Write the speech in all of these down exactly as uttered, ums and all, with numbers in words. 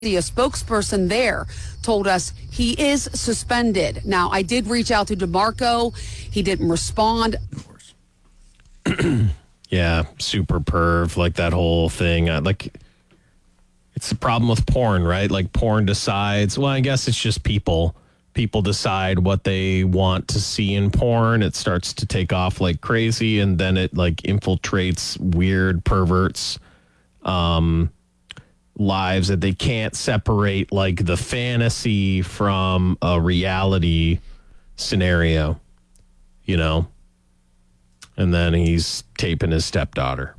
A spokesperson there told us he is suspended. Now, I did reach out to DeMarco. He didn't respond. Of course. Yeah, super perv, like that whole thing. Uh, like, it's the problem with porn, right? Like, porn decides, well, I guess it's just people. People decide what they want to see in porn. It starts to take off like crazy, and then it, like, infiltrates weird perverts. Um... lives that they can't separate like the fantasy from a reality scenario, you know? And then he's taping his stepdaughter.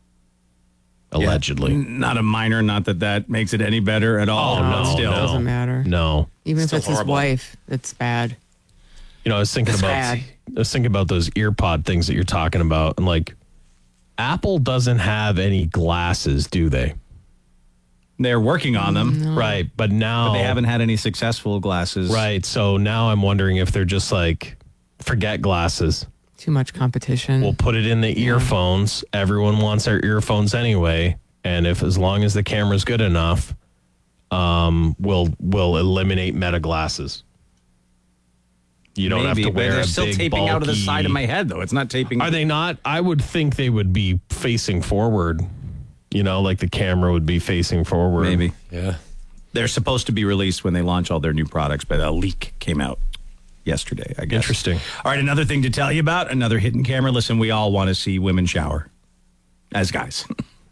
Allegedly. Yeah, not a minor, not that that makes it any better at all. Oh, no, But still. no. Doesn't matter. No. Even Still if it's horrible. his wife, it's bad. You know, I was thinking It's about bad. I was thinking about those ear pod things that you're talking about, and like Apple doesn't have any glasses, do they? They're working on them. Right, but now But they haven't had any successful glasses. Right, so now I'm wondering if they're just like, forget glasses. Too much competition. We'll put it in the earphones. Everyone wants their earphones anyway, and if as long as the camera's good enough, um, we'll we'll eliminate Meta glasses. You don't Maybe, have to but wear they're a still big, taping out of the bulky- side of my head, though. It's not taping. Are they not? I would think they would be facing forward. You know, like the camera would be facing forward. Maybe. Yeah. They're supposed to be released when they launch all their new products, but a leak came out yesterday, I guess. Interesting. All right, another thing to tell you about, another hidden camera. Listen, we all want to see women shower as guys.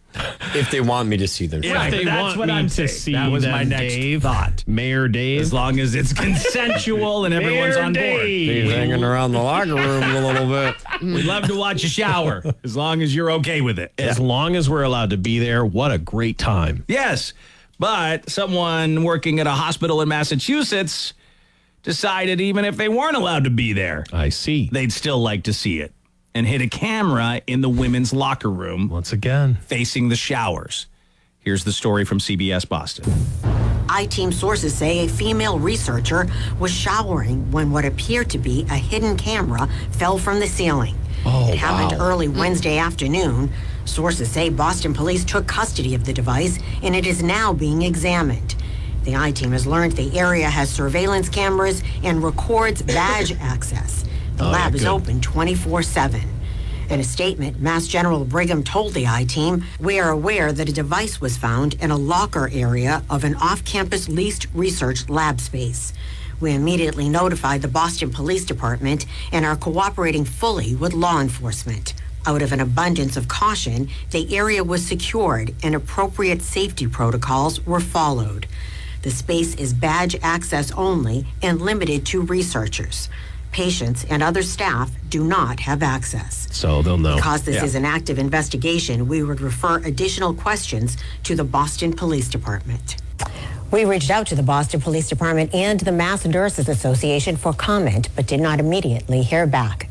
If they want me to see them. If Right, they but that's want what me I'm to saying. see That was them, my next Dave, thought. Mayor Dave. As long as it's consensual and everyone's Mayor on board. Dave. He's hanging around the locker room a little bit. We'd love to watch you shower as long as you're okay with it. As long as we're allowed to be there, what a great time. Yes, but someone working at a hospital in Massachusetts decided even if they weren't allowed to be there, I see. they'd still like to see it and hid a camera in the women's locker room Once again. facing the showers. Here's the story from C B S Boston. I-team sources say a female researcher was showering when what appeared to be a hidden camera fell from the ceiling. Oh, it happened wow. early Wednesday afternoon. Sources say Boston police took custody of the device and it is now being examined. The I-team has learned the area has surveillance cameras and records badge access. The Oh, yeah, lab is good. open twenty-four seven. In a statement, Mass General Brigham told the I-team, "We are aware that a device was found in a locker area of an off-campus leased research lab space. We immediately notified the Boston Police Department and are cooperating fully with law enforcement. Out of an abundance of caution, the area was secured and appropriate safety protocols were followed. The space is badge access only and limited to researchers. Patients and other staff do not have access. So they'll know. Because this Yeah. is an active investigation, we would refer additional questions to the Boston Police Department." We reached out to the Boston Police Department and the Mass Nurses Association for comment, but did not immediately hear back.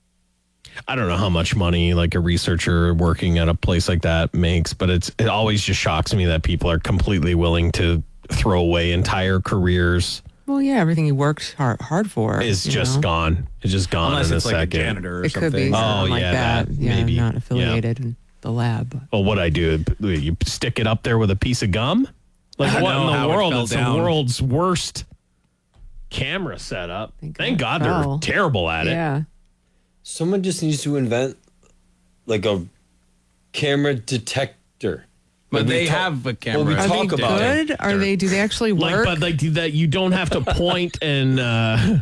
I don't know how much money like a researcher working at a place like that makes, but it's it always just shocks me that people are completely willing to throw away entire careers. Well, yeah, everything he worked hard, hard for Is you just know? gone. It's just gone Unless in it's a like second. a janitor or It something. could be Oh, something like yeah, that. that, yeah, maybe. not Yeah. affiliated in the lab. Well, what I do, you stick it up there with a piece of gum? Like, I what know in how the it world? fell It's down. the world's worst camera setup. Thank Thank God God it they're fell. terrible at it. Yeah. Someone just needs to invent like a camera detector. But Like, we they talk- have a camera. Well, we Are talk they about it. good? Are they? Do they actually Like, work? but like that, you don't have to point and. Uh,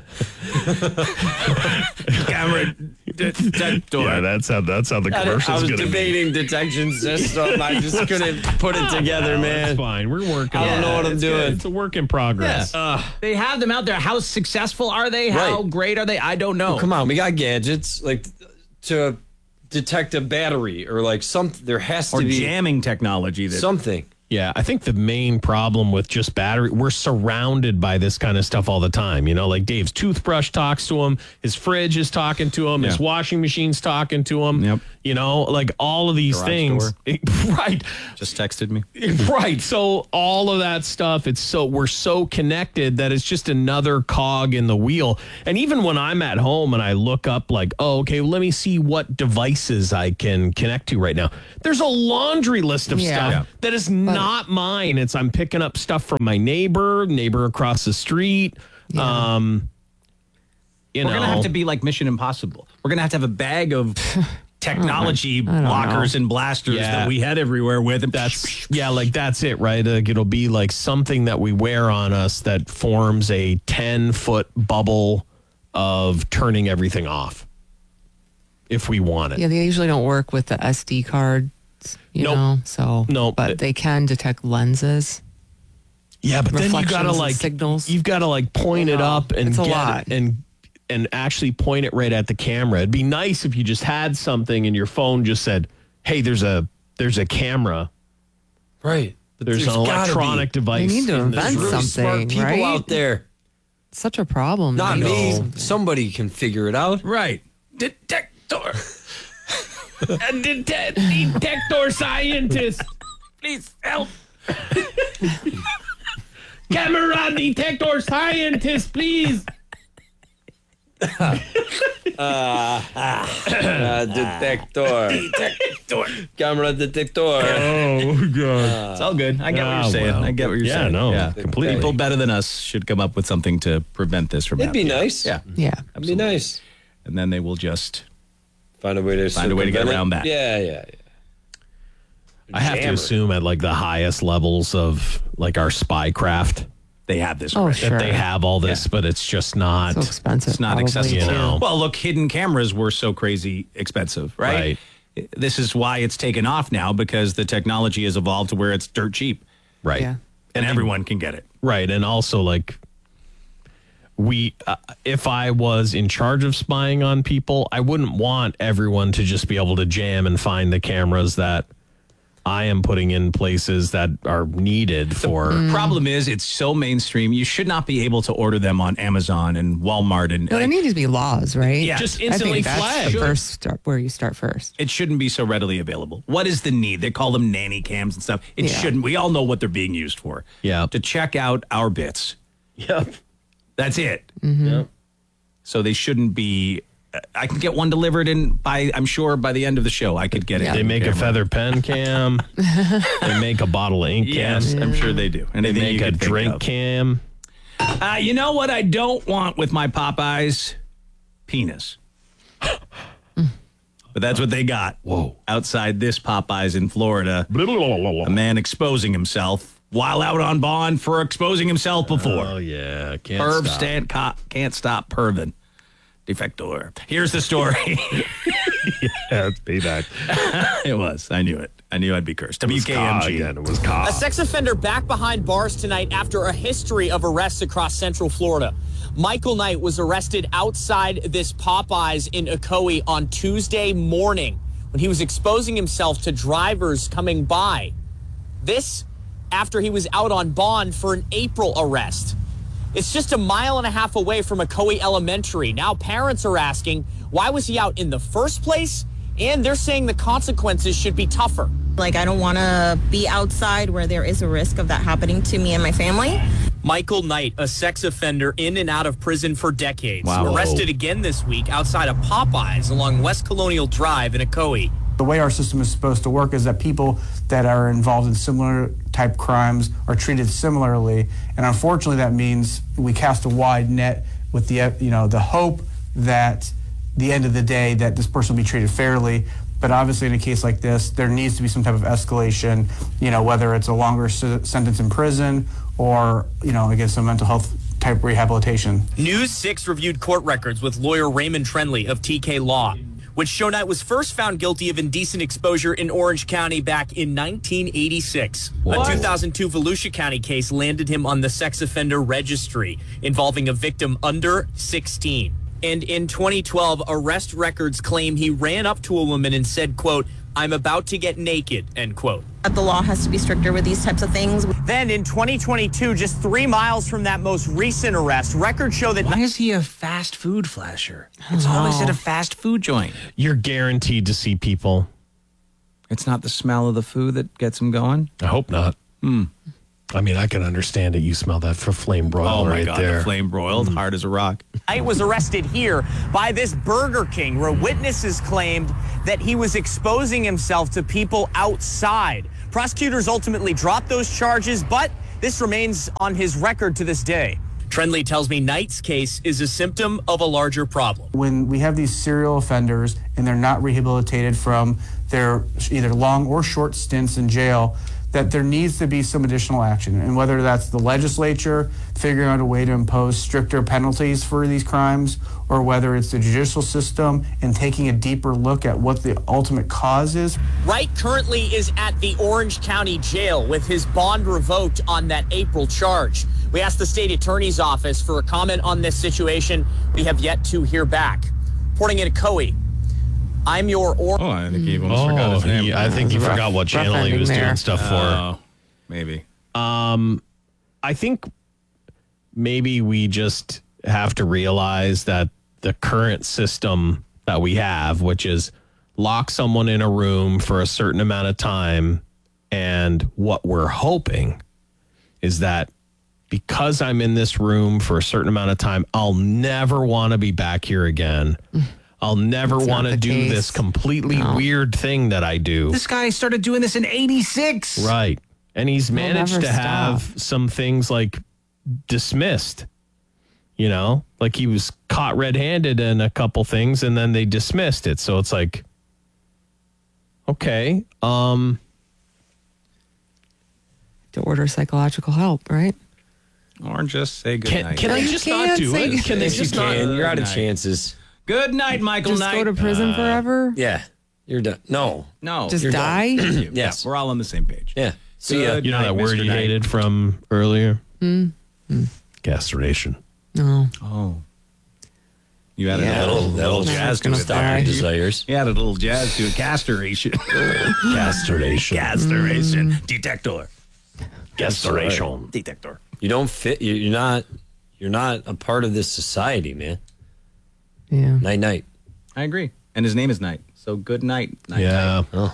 camera detector. yeah, that's how that's how the I, commercial's I was gonna debating detection system. I just couldn't put it together, be. man. It's fine. We're working. I don't on know it. what I'm It's doing. good. It's a work in progress. They have them out there. How successful are they? How Right. great are they? I don't know. Come on, we got gadgets like to detect a battery or like some. There has to Or be jamming technology. That something. Yeah, I think the main problem with just battery, we're surrounded by this kind of stuff all the time. You know, like Dave's toothbrush talks to him, his fridge is talking to him, his Yeah. washing machine's talking to him. Yep. You know, like all of these Garage things. right. just texted me. Right. So all of that stuff, it's so we're so connected that it's just another cog in the wheel. And even when I'm at home and I look up like, oh, okay, let me see what devices I can connect to right now. There's a laundry list of Yeah. stuff Yeah. that is But not not mine. It's I'm picking up stuff from my neighbor, neighbor across the street. Yeah. Um, you We're know, going to have to be like Mission Impossible. We're going to have to have a bag of technology don't blockers know. and blasters Yeah. that we had everywhere with. And that's yeah, like that's it, right? Like it'll be like something that we wear on us that forms a ten foot bubble of turning everything off if we want it. Yeah, they usually don't work with the S D cards, you Nope. know. So Nope. but they can detect lenses. Yeah, but then you Reflections gotta and like signals. You've got to like point it up and It's a get lot. it and and actually point it right at the camera. It'd be nice if you just had something and your phone just said, "Hey, there's a there's a camera. Right. But There's, an gotta electronic be. device." They need to in this invent room." Really smart something, people right? out there. Such a problem. Not They me. know. Somebody can figure it out. right. Detector. A det- detector scientist. Please help. Camera detector scientist, please. Uh, detector. detector. Camera detector. Oh god. It's all good. I get what Ah, you're saying. well. I get what you're Yeah, saying. no, completely. People better than us should come up with something to prevent this from It'd be happening. nice. Yeah. Yeah. It'd be nice. And then they will just Find a way to Find a way to get circumvent it. around that. Yeah, yeah, yeah. I have to Jammer. assume at like the highest levels of like our spycraft they have this Oh, already. sure. that they have all this, but it's just not. So expensive. It's not probably, accessible. you too. know. Well, look, hidden cameras were so crazy expensive, right? This is why it's taken off now, because the technology has evolved to where it's dirt cheap Right. Yeah. and everyone can get it. Right. And also, like, we, uh, if I was in charge of spying on people, I wouldn't want everyone to just be able to jam and find the cameras that I am putting in places that are needed for. Problem is, it's so mainstream. You should not be able to order them on Amazon and Walmart, and No, there like, need to be laws, right? Yeah. Just I instantly think that's flag. the first start, where you start first. it shouldn't be so readily available. What is the need? They call them nanny cams and stuff. It Yeah. shouldn't. We all know what they're being used for. Yeah. To check out our bits. Yep. That's it. Yep. So they shouldn't be. I can get one delivered, and by I'm sure by the end of the show, I could get Yeah. it. They make a Camera. feather pen cam. They make a bottle of ink Yes, cam. I'm sure they do. They Anything make you a could think drink of. cam. Uh, you know what I don't want with my Popeyes? Penis. But that's what they got. Whoa. Outside this Popeyes in Florida, a man exposing himself while out on bond for exposing himself before. Oh, yeah. Can't Perv stop. stand co- can't stop perving. Defector. Here's the story. Yeah, it's payback. It was. I knew it. I knew I'd be cursed. It was W K M Ka G. again. It was Ka. A sex offender back behind bars tonight after a history of arrests across Central Florida. Michael Knight was arrested outside this Popeyes in Ocoee on Tuesday morning when he was exposing himself to drivers coming by. This after he was out on bond for an April arrest. It's just a mile and a half away from Ocoee Elementary. Now parents are asking, why was he out in the first place? And they're saying the consequences should be tougher. Like, I don't want to be outside where there is a risk of that happening to me and my family. Michael Knight, a sex offender in and out of prison for decades, Wow. arrested again this week outside of Popeyes along West Colonial Drive in Ocoee. The way our system is supposed to work is that people that are involved in similar type crimes are treated similarly, and unfortunately that means we cast a wide net with the you know the hope that the end of the day that this person will be treated fairly. But obviously in a case like this, there needs to be some type of escalation, you know, whether it's a longer se- sentence in prison or, you know, again, some mental health type rehabilitation. News six reviewed court records with lawyer Raymond Trenley of T K Law, which show Knight was first found guilty of indecent exposure in Orange County back in nineteen eighty-six. What? A two thousand two Volusia County case landed him on the sex offender registry involving a victim under sixteen. And in twenty twelve, arrest records claim he ran up to a woman and said, quote, "I'm about to get naked," end quote. That the law has to be stricter with these types of things. Then in twenty twenty-two, just three miles from that most recent arrest, records show that Why is he a fast food flasher? It's always at a fast food joint. You're guaranteed to see people. It's not the smell of the food that gets him going. I hope not. Hmm. I mean, I can understand it. You smell that for flame broil Oh my right God, there. the flame broiled, hard as a rock. Knight was arrested here by this Burger King where witnesses claimed that he was exposing himself to people outside. Prosecutors ultimately dropped those charges, but this remains on his record to this day. Trendley tells me Knight's case is a symptom of a larger problem. When we have these serial offenders and they're not rehabilitated from their either long or short stints in jail, that there needs to be some additional action. And whether that's the legislature figuring out a way to impose stricter penalties for these crimes, or whether it's the judicial system and taking a deeper look at what the ultimate cause is. Wright currently is at the Orange County Jail with his bond revoked on that April charge. We asked the state attorney's office for a comment on this situation. We have yet to hear back. Reporting in Ecoe, I'm your or. Oh, I think he almost oh, forgot his name. He, I think he rough, forgot what channel he was there. doing stuff for. Uh, maybe. Um, I think maybe we just have to realize that the current system that we have, which is lock someone in a room for a certain amount of time, and what we're hoping is that because I'm in this room for a certain amount of time, I'll never want to be back here again. I'll never want to do case. this completely no. weird thing that I do. This guy started doing this in eighty-six. Right. And he's managed to stop. have some things like dismissed. You know, like he was caught red-handed in a couple things and then they dismissed it. So it's like, okay. Um, to order psychological help, right? Or just say good can, night. Can they just not do it? Can they Yes, just you not? can. You're out of night. chances. Good night, Michael Just Knight. go to prison Uh, forever? Yeah, you're done. No. No. Just you're die? Yes. Yeah, we're all on the same page. Yeah. See ya. Good You know night, that word Mister you Knight. hated from earlier? Mm. Castration. No. Oh. You added Yeah. a little, little No, jazz it's to gonna it. Stop your die. desires. You added a little jazz to it. Castration. Castration. Castration. Detector. Castration. Detector. You don't fit. you- You're not. You're not a part of this society, man. Yeah. Night, night. I agree. And his name is Knight. So good night. Night Yeah. Oh.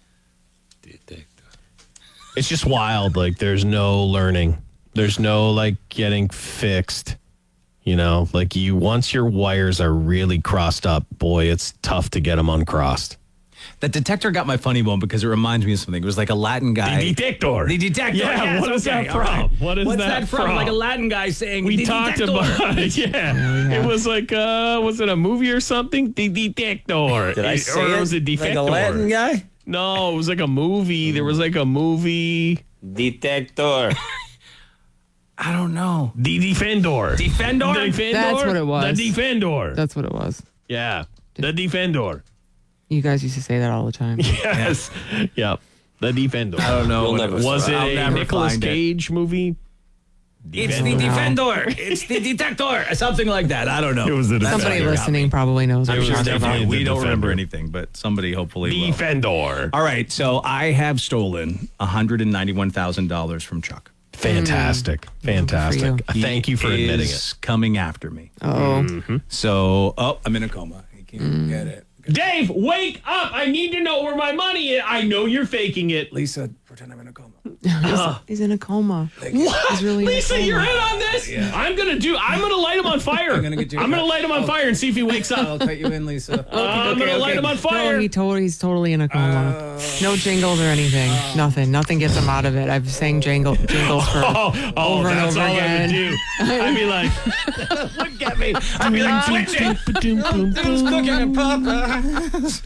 It's just wild. Like, there's no learning. There's no, like, getting fixed. You know, like, you, once your wires are really crossed up, boy, it's tough to get them uncrossed. The detector got my funny bone because it reminds me of something. It was like a Latin guy. The detector. The detector. Yeah, yes, what is okay, that all from? right. What is What's that that from? from? Like a Latin guy saying, We the talked detector. about it. Yeah. It was like, uh, was it a movie or something? The detector. Did I It- say or it? was it defector? Like a Latin guy? No, it was like a movie. There was like a movie. Detector. I don't know. The Defendor. Defendor? The Defendor? That's what it was. The Defendor. That's what it was. Yeah. The Defendor. You guys used to say that all the time. Yes. Yep. The Defendor. I don't know. We'll what never it was. Was it I'll a never Nicolas find it. Cage movie? It's the Defender. It's the Detector. Something like that. I don't know. It was the Somebody Defender. listening probably knows what It you're was talking about. definitely we the don't remember Defender. anything, but somebody hopefully will. Defendor. All right, so I have stolen one hundred ninety-one thousand dollars from Chuck. Fantastic. Fantastic. you. Thank you for He admitting is it. coming after me. Oh. So, oh, I'm in a coma. He can't get it. Dave, wake up. I need to know where my money is. I know you're faking it. Lisa, pretend I'm in a coma. He's in a coma. What? He's really in a Lisa, coma. you're in on this? I'm going to do, I'm going to light him on fire. I'm gonna get you- I'm going to light him on fire and see if he wakes up. cut you in, Lisa. I'm going to light him on fire. No, he totally, he's totally in a coma. no jingles or anything. Nothing. Nothing gets him out of it. I've sang jingle, jingles for Oh, oh over and that's over all again. I would do. I'd be like, look at me. I'd be like, twitching. Who's cooking and Popeyes?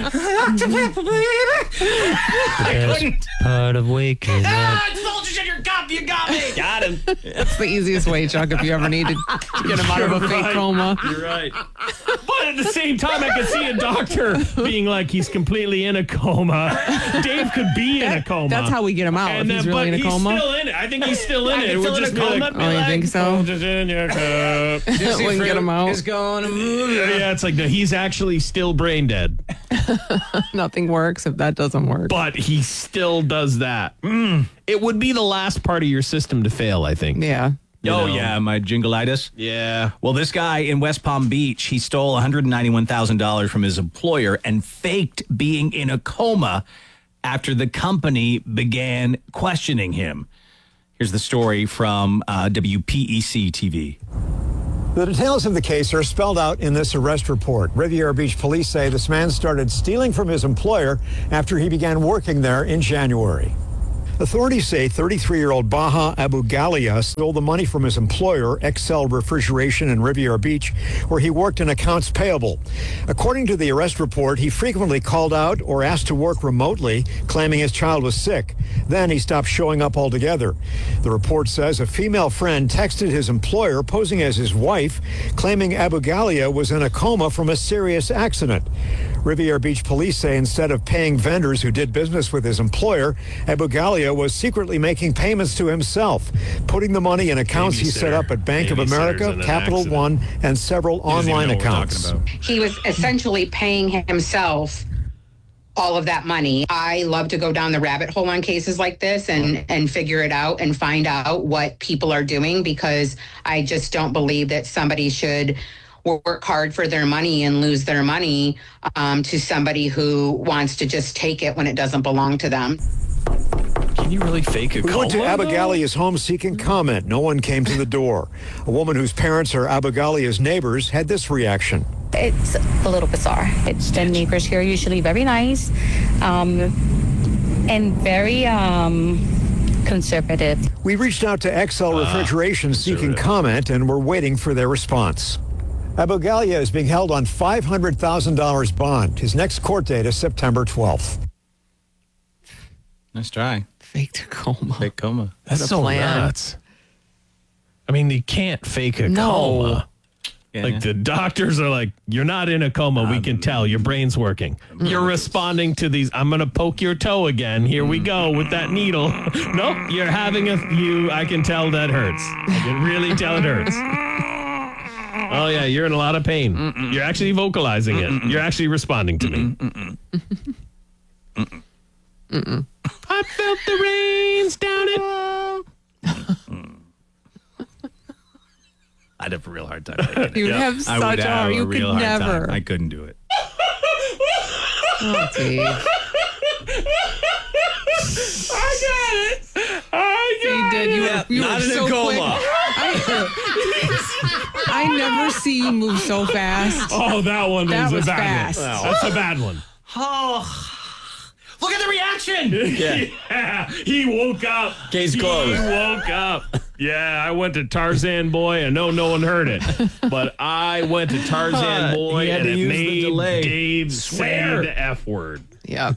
I couldn't. Part of waking Ah, I told you your cop. You got me. Got him. That's the easiest way, Chuck, if you ever need to, to get him out of a You're fake right. coma. You're right. But at the same time, I could see a doctor being like, he's completely in a coma. Dave could be in a coma. That's how we get him out. And if he's then, really but in a he's coma. still in it. I think he's still in I it. can We're still in just a be coma. like, Oh, you think so? just in your cup. We can get him out. Is gonna move. Yeah, it's like, no, he's actually still brain dead. Nothing works if that doesn't work. But he still does that. Mm. It would be the last part of your system to fail, I think. Yeah. You Oh, know? yeah, my jingleitis. Yeah. Well, this guy in West Palm Beach, he stole one hundred ninety-one thousand dollars from his employer and faked being in a coma after the company began questioning him. Here's the story from uh, W P E C T V. The details of the case are spelled out in this arrest report. Riviera Beach police say this man started stealing from his employer after he began working there in January. Authorities say thirty-three-year-old Baha Abu Galia stole the money from his employer, Excel Refrigeration in Riviera Beach, where he worked in accounts payable. According to the arrest report, he frequently called out or asked to work remotely, claiming his child was sick. Then he stopped showing up altogether. The report says a female friend texted his employer, posing as his wife, claiming Abu Galia was in a coma from a serious accident. Riviera Beach police say instead of paying vendors who did business with his employer, Abu Galia was secretly making payments to himself, putting the money in accounts he set up at Bank of America, Capital One, and several online accounts. He was essentially paying himself all of that money. I love to go down the rabbit hole on cases like this and, and figure it out and find out what people are doing, because I just don't believe that somebody should work hard for their money and lose their money um, to somebody who wants to just take it when it doesn't belong to them. Can you really fake a We coma? went to Abu though? Galia's home seeking comment. No one came to the door. A woman whose parents are Abu Galia's neighbors had this reaction. It's a little bizarre. It's the neighbors here are usually very nice um, and very um, conservative. We reached out to Excel Refrigeration seeking comment, and we're waiting for their response. Abu Galia is being held on five hundred thousand dollars bond. His next court date is September twelfth. Nice try. Faked a coma. Fake coma. That's What a so plan. nuts. I mean, you can't fake a No. coma. Yeah, Like yeah. the doctors are like, you're not in a coma. We can tell your brain's working. You're responding to these. I'm going to poke your toe again. Here we go with that needle. Nope. You're having a, you, I can tell that hurts. I can really tell it hurts. Oh yeah. You're in a lot of pain. Mm-mm. You're actually vocalizing it. Mm-mm. You're actually responding to me. Mm-mm. Mm-mm. Mm-mm. I felt the rains down it. I'd have a real hard time taking it. You would Yeah. have I such would a have hard- a you could real hard never. time. I couldn't do it. Oh, Dave. I got it. I got You did. You it. were, you Not were in a so coma. quick. I, I never see you move so fast. Oh, that one That was, was a bad fast. one. That's a bad one. Oh, look at the reaction. Yeah. yeah. He woke up. Case closed. He woke up. Yeah, I went to Tarzan Boy. I know no one heard it, but I went to Tarzan Boy He had and to it use the made delay. Dave Swear. say the F word. Yeah.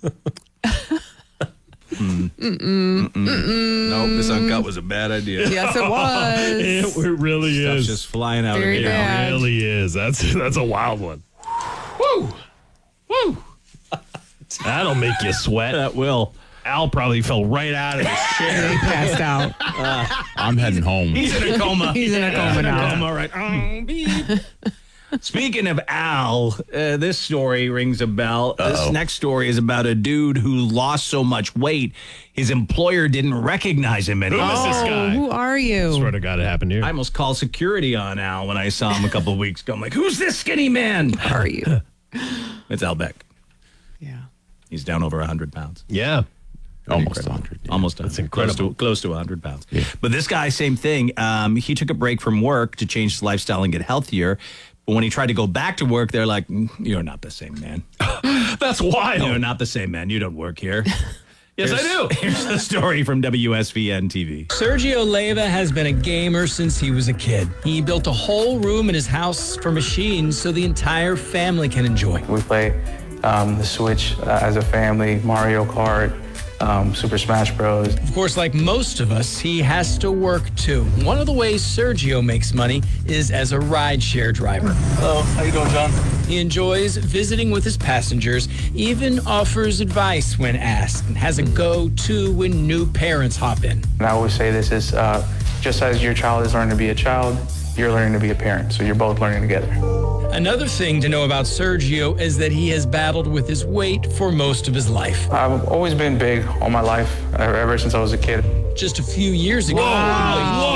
Nope, this uncut was a bad idea. Yes, it was. It, it really Stuff's is. just flying out Very of here. bad. It really is. That's that's a wild one. Woo! Woo! That'll make you sweat. That will. Al probably fell right out of his chair. He passed out. I'm heading home. He's in a coma. He's in a coma now. Coma, right? Oh, beep. Speaking of Al, uh, this story rings a bell. Uh-oh. This next story is about a dude who lost so much weight, his employer didn't recognize him anymore. Who is this guy? Oh, who are you? Swear to God, it happened here. I almost called security on Al when I saw him a couple of weeks ago. I'm like, who's this skinny man? Who are you? It's Al Beck. Yeah. He's down over one hundred pounds. Yeah. Almost one hundred. Yeah. Almost That's one hundred. incredible. Close to, close to one hundred pounds. But this guy, same thing. Um, he took a break from work to change his lifestyle and get healthier. But when he tried to go back to work, they're like, "Mm, you're not the same man. That's wild. You're not the same man. You don't work here." Yes, I do. Here's the story from W S V N T V. Sergio Leiva has been a gamer since he was a kid. He built a whole room in his house for machines so the entire family can enjoy. We play um, the Switch uh, as a family, Mario Kart, um, Super Smash Bros. Of course, like most of us, he has to work too. One of the ways Sergio makes money is as a rideshare driver. Hello, how you doing, John? He enjoys visiting with his passengers, even offers advice when asked, and has a go-to when new parents hop in. And I always say this is uh, just as your child is learning to be a child, you're learning to be a parent. So you're both learning together. Another thing to know about Sergio is that he has battled with his weight for most of his life. I've always been big all my life, ever since I was a kid. Just a few years ago, Whoa, he weighed whoa,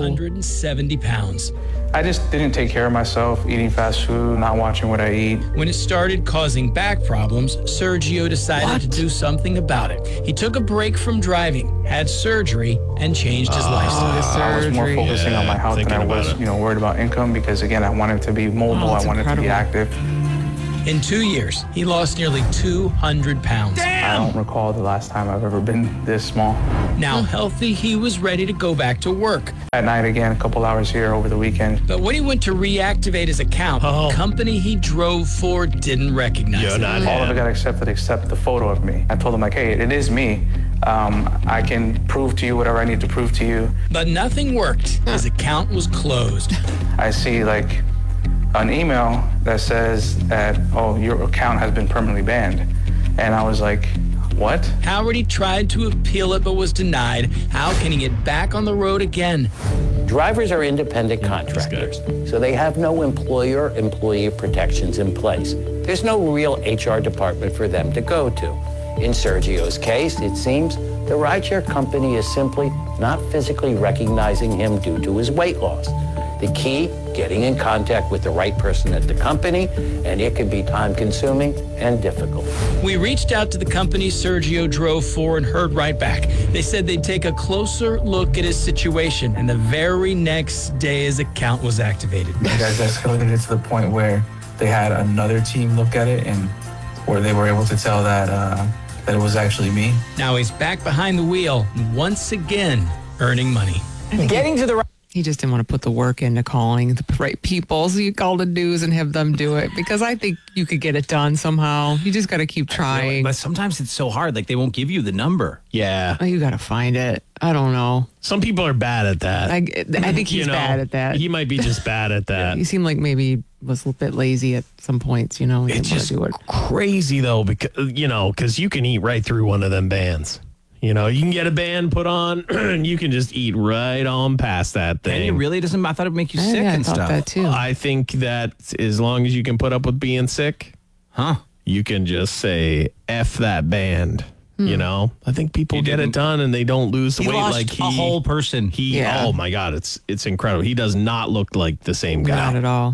hundred seventy pounds. I just didn't take care of myself, eating fast food, not watching what I eat. When it started causing back problems, Sergio decided What? to do something about it. He took a break from driving, had surgery, and changed his lifestyle. I was more focusing on my health than I was, you know, worried about income because, again, I wanted to be mobile. Oh, I that's wanted to be incredible. active. In two years, he lost nearly two hundred pounds. I don't recall the last time I've ever been this small. Now healthy, he was ready to go back to work. At night again, a couple hours here over the weekend. But when he went to reactivate his account, the company he drove for didn't recognize him. All of it got accepted except the photo of me. I told him, like, hey, it is me. Um, I can prove to you whatever I need to prove to you. But nothing worked. His account was closed. I see, like, an email that says that, oh, your account has been permanently banned. And I was like, what? Howard tried to appeal it but was denied. How can he get back on the road again? Drivers are independent contractors, so they have no employer-employee protections in place. There's no real H R department for them to go to. In Sergio's case, it seems the rideshare company is simply not physically recognizing him due to his weight loss. The key, getting in contact with the right person at the company, and it can be time-consuming and difficult. We reached out to the company Sergio drove for and heard right back. They said they'd take a closer look at his situation, and the very next day his account was activated. You guys escalated it to the point where they had another team look at it and where they were able to tell that, uh, that it was actually me. Now he's back behind the wheel, and once again, earning money. Getting to the right. He just didn't want to put the work into calling the right people. So you call the news and have them do it because I think you could get it done somehow. You just got to keep trying. But sometimes it's so hard. Like they won't give you the number. Yeah. Oh, you got to find it. I don't know. Some people are bad at that. I, I think he's You know, bad at that. He might be just bad at that. He seemed like maybe he was a bit lazy at some points, you know. He It's didn't want just to do it. crazy though, because you know, because you can eat right through one of them bands. You know, you can get a band put on, and you can just eat right on past that thing. And it really doesn't. I thought it'd make you sick yeah, I and thought stuff. that too. I think that as long as you can put up with being sick, huh? You can just say F that band. You know, I think people He get it didn't- done and they don't lose the He weight lost like he. a whole person. He, Yeah. oh my God, it's it's incredible. He does not look like the same guy. Not at all.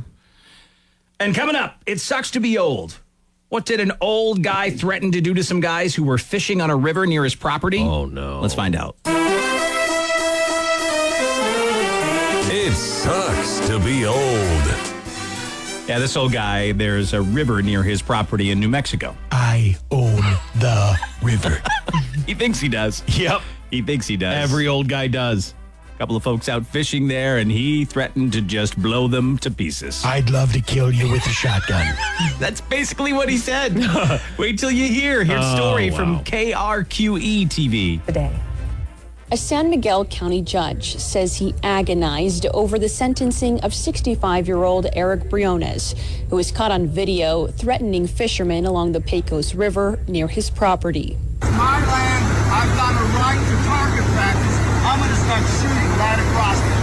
And coming up, it sucks to be old. What did an old guy threaten to do to some guys who were fishing on a river near his property? Oh no! Let's find out. It sucks to be old. Yeah, this old guy, there's a river near his property in New Mexico. I own the river. He thinks he does. Yep. He thinks he does. Every old guy does. A couple of folks out fishing there, and he threatened to just blow them to pieces. I'd love to kill you with a shotgun. That's basically what he said. Wait till you hear his Oh, story wow. from K R Q E T V. Today. A San Miguel County judge says he agonized over the sentencing of sixty-five-year-old Eric Briones, who was caught on video threatening fishermen along the Pecos River near his property. It's my land. I've got a right to target practice. I'm going to start shooting right across it.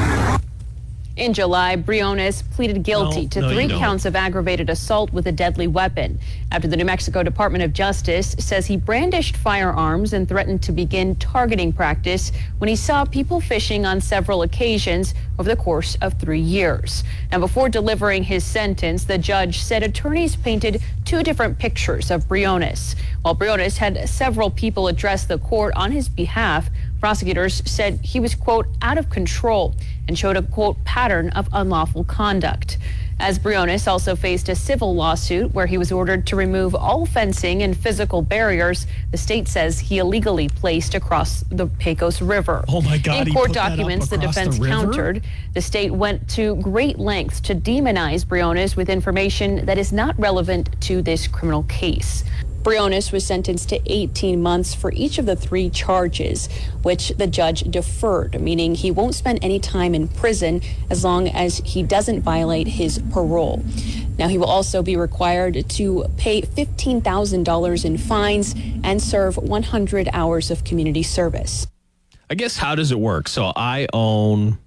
In July, Briones pleaded guilty No, to no, you three don't. counts of aggravated assault with a deadly weapon after the New Mexico Department of Justice says he brandished firearms and threatened to begin targeting practice when he saw people fishing on several occasions over the course of three years. Now, before delivering his sentence, the judge said attorneys painted two different pictures of Briones. While Briones had several people address the court on his behalf, prosecutors said he was, quote, out of control and showed a, quote, pattern of unlawful conduct. As Briones also faced a civil lawsuit where he was ordered to remove all fencing and physical barriers the state says he illegally placed across the Pecos River. Oh my God, In he court put that up documents, the across the defense river? countered. The state went to great lengths to demonize Briones with information that is not relevant to this criminal case. Briones was sentenced to eighteen months for each of the three charges, which the judge deferred, meaning he won't spend any time in prison as long as he doesn't violate his parole. Now, he will also be required to pay fifteen thousand dollars in fines and serve one hundred hours of community service. I guess how does it work? So I own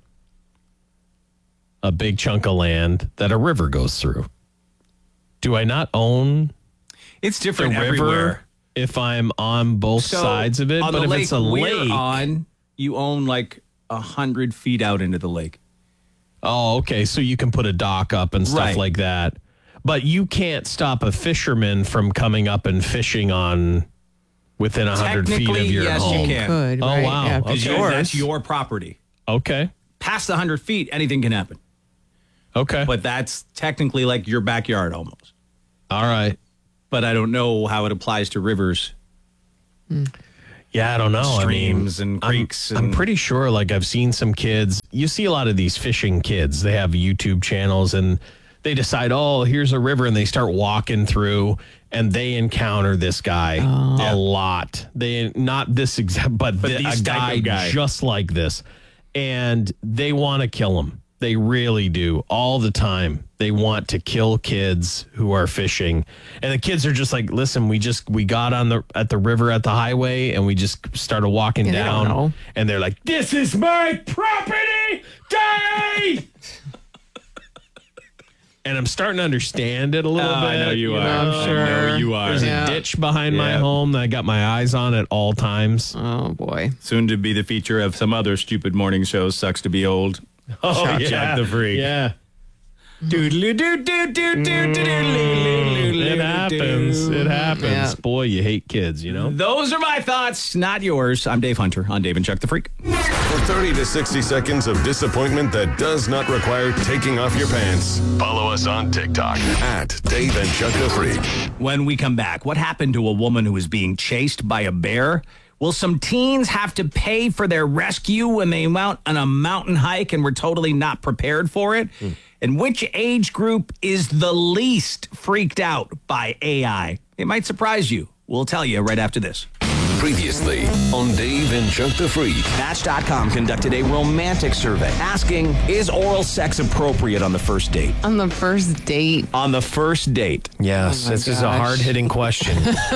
a big chunk of land that a river goes through. Do I not own It's different the river everywhere. if I'm on both So, sides of it? on But the if lake it's a we're lake, on, you own like a hundred feet out into the lake. Oh, okay. So you can put a dock up and stuff Right. like that. But you can't stop a fisherman from coming up and fishing on within one hundred feet of Technically, your yes, home. you can. Could, Oh, right? wow. Yeah, Okay. it's Because yours. that's your property. Okay. Past the hundred feet, anything can happen. Okay. But that's technically like your backyard almost. All right. But I don't know how it applies to rivers. Yeah, I don't know. Streams I mean, and creeks I'm, I'm and- pretty sure, like, I've seen some kids. You see a lot of these fishing kids. They have YouTube channels and they decide, oh, here's a river, and they start walking through, and they encounter this guy a lot. They not this exact, but, But the, these a type guy, of guy. just like this, and they want to kill him. They really do all the time. They want to kill kids who are fishing, and the kids are just like, "Listen, we just we got on the at the river at the highway, and we just started walking Yeah, they don't down, know. and they're like, this is my property, Daddy." And I'm starting to understand it a little Oh, bit. I know you are. I'm I sure. know you are. There's Yeah. a ditch behind my Yeah. home that I got my eyes on at all times. Oh boy. Soon to be the feature of some other stupid morning shows. Sucks to be old. Oh, Chuck yeah. the freak. Yeah. Doodly doo doo doo doo doo. It happens. It happens. Yeah. Boy, you hate kids, you know? Those are my thoughts, not yours. I'm Dave Hunter on Dave and Chuck the Freak. For thirty to sixty seconds of disappointment that does not require taking off your pants, follow us on TikTok at Dave and Chuck the Freak. When we come back, what happened to a woman who was being chased by a bear? Will some teens have to pay for their rescue when they mount on a mountain hike and we're totally not prepared for it? Hmm. And which age group is the least freaked out by A I? It might surprise you. We'll tell you right after this. Previously on Dave and Chuck the Freak. Match dot com conducted a romantic survey asking, is oral sex appropriate on the first date? On the first date. On the first date. Yes, Oh my this is a gosh. hard-hitting question.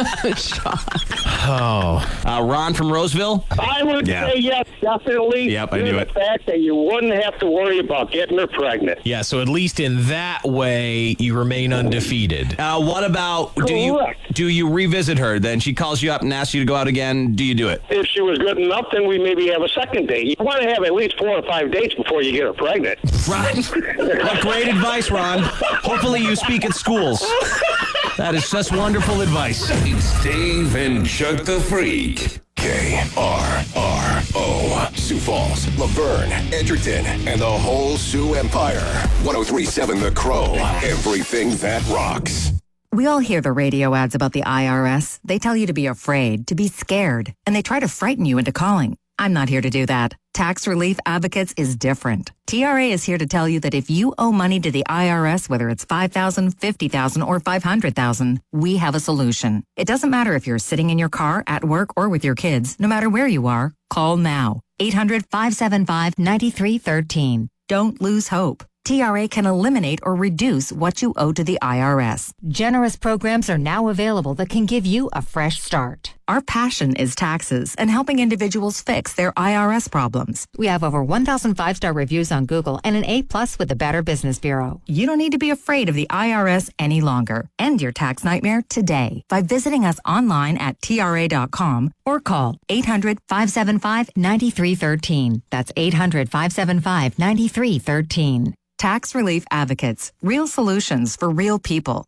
Oh. Uh, Ron from Roseville? I would Yeah. say yes, definitely. Yep, I due to knew the it. fact that you wouldn't have to worry about getting her pregnant. Yeah, so at least in that way, you remain undefeated. Uh, what about, do you, Correct. do you revisit her? Then she calls you up and asks you to go out again. Do you do it? If she was good enough, then we maybe have a second date. You want to have at least four or five dates before you get her pregnant. Ron, what great advice, Ron. Hopefully you speak at schools. That is just wonderful advice. It's Dave and Chuck the Freak. K R R O. Sioux Falls, Laverne, Edgerton, and the whole Sioux Empire. one oh three point seven The Crow. Everything that rocks. We all hear the radio ads about the I R S. They tell you to be afraid, to be scared, and they try to frighten you into calling. I'm not here to do that. Tax Relief Advocates is different. T R A is here to tell you that if you owe money to the I R S, whether it's five thousand dollars, fifty thousand dollars, or five hundred thousand dollars, we have a solution. It doesn't matter if you're sitting in your car, at work, or with your kids. No matter where you are, call now. eight hundred, five seven five, nine three one three. Don't lose hope. T R A can eliminate or reduce what you owe to the I R S. Generous programs are now available that can give you a fresh start. Our passion is taxes and helping individuals fix their I R S problems. We have over one thousand five-star reviews on Google and an A-plus with the Better Business Bureau. You don't need to be afraid of the I R S any longer. End your tax nightmare today by visiting us online at T R A dot com or call eight hundred, five seven five, nine three one three. That's eight hundred, five seven five, nine three one three. Tax Relief Advocates. Real solutions for real people.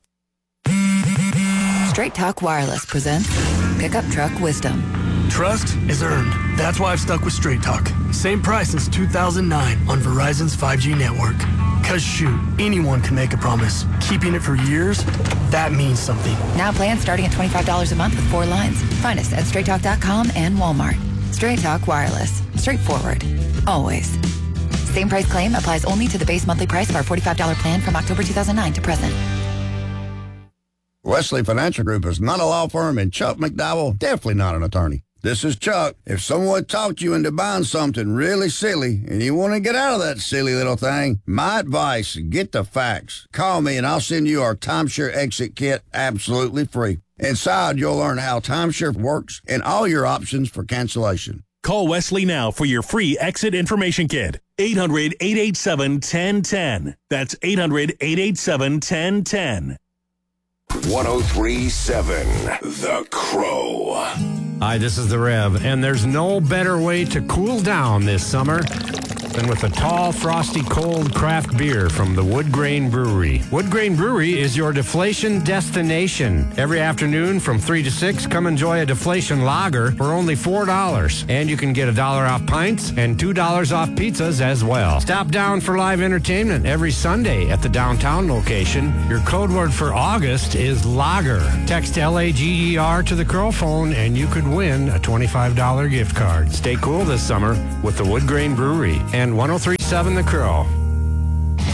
Straight Talk Wireless presents Pickup Truck Wisdom. Trust is earned. That's why I've stuck with Straight Talk. Same price since two thousand nine on Verizon's five G network. Cause shoot, anyone can make a promise. Keeping it for years, that means something. Now plans starting at twenty-five dollars a month with four lines. Find us at straight talk dot com and Walmart. Straight Talk Wireless. Straightforward. Always. Same price claim applies only to the base monthly price of our forty-five dollars plan from October two thousand nine to present. Wesley Financial Group is not a law firm, and Chuck McDowell definitely not an attorney. This is Chuck. If someone talked you into buying something really silly and you want to get out of that silly little thing, my advice, get the facts. Call me and I'll send you our timeshare exit kit absolutely free. Inside, you'll learn how timeshare works and all your options for cancellation. Call Wesley now for your free exit information kit. eight hundred, eight eight seven, one zero one zero. That's eight hundred, eight eight seven, one zero one zero. one oh three point seven The Crow. Hi, this is the Rev, and there's no better way to cool down this summer than with a tall, frosty, cold craft beer from the Wood Grain Brewery. Wood Grain Brewery is your deflation destination. Every afternoon from three to six, come enjoy a deflation lager for only four dollars. And you can get a dollar off pints and two dollars off pizzas as well. Stop down for live entertainment every Sunday at the downtown location. Your code word for August is lager. Text L A G E R to the Crow phone and you could win a twenty-five dollars gift card. Stay cool this summer with the Wood Grain Brewery and one oh three point seven The Crow.